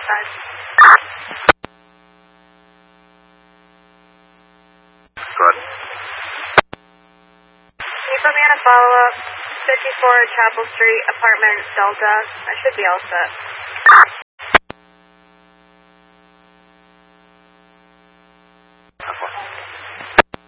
Good. Can you put me on a follow-up? 54 Chapel Street, apartment Delta. I should be all set.